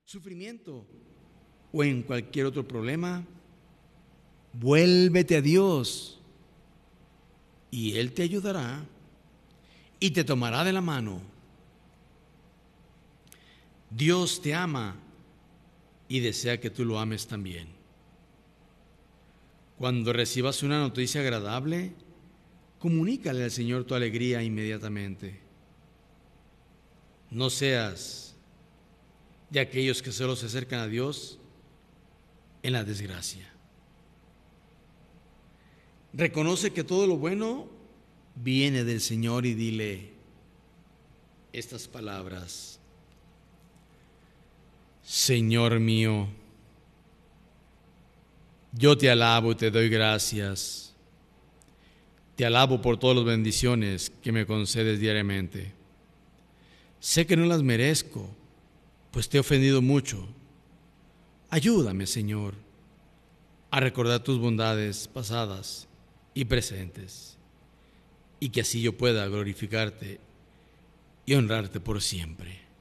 sufrimiento o en cualquier otro problema, vuélvete a Dios y Él te ayudará y te tomará de la mano. Dios te ama y desea que tú lo ames también. Cuando recibas una noticia agradable, comunícale al Señor tu alegría inmediatamente. No seas de aquellos que solo se acercan a Dios en la desgracia. Reconoce que todo lo bueno viene del Señor y dile estas palabras: Señor mío, yo te alabo y te doy gracias. Te alabo por todas las bendiciones que me concedes diariamente. Sé que no las merezco, pues te he ofendido mucho. Ayúdame, Señor, a recordar tus bondades pasadas y presentes, y que así yo pueda glorificarte y honrarte por siempre.